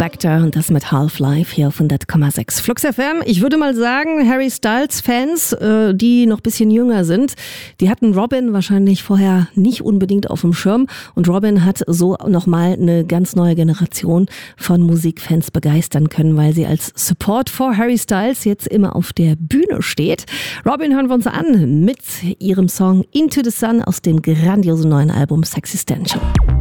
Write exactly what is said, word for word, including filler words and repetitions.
Spector und das mit Half-Life hier auf hundert Komma sechs Flux F M. Ich würde mal sagen, Harry Styles-Fans, äh, die noch ein bisschen jünger sind, die hatten Robin wahrscheinlich vorher nicht unbedingt auf dem Schirm. Und Robin hat so nochmal eine ganz neue Generation von Musikfans begeistern können, weil sie als Support for Harry Styles jetzt immer auf der Bühne steht. Robin hören wir uns an mit ihrem Song Into the Sun aus dem grandiosen neuen Album Sexistential.